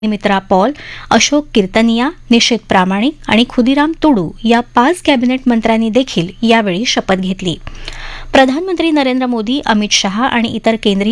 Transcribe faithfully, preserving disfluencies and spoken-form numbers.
मित्रा पॉल, अशोक कीर्तनिया, निशित प्रामाणिक आणि खुदीराम तुडू या पाच कॅबिनेट मंत्र्यांनी देखील यावेळी शपथ घेतली. प्रधानमंत्री नरेंद्र मोदी, अमित शहा आणि इतर केंद्रीय